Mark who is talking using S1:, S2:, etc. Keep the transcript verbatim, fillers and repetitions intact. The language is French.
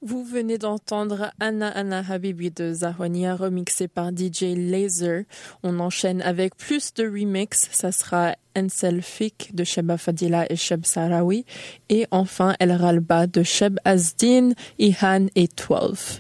S1: Vous venez d'entendre Anna Anna Habibi de Zahwania remixé par D J Laser. On enchaîne avec plus de remix. Ça sera Ensel Fik de Sheba Fadila et Sheb Sarawi. Et enfin El Ralba de Sheb Azdin, Ihan et douze.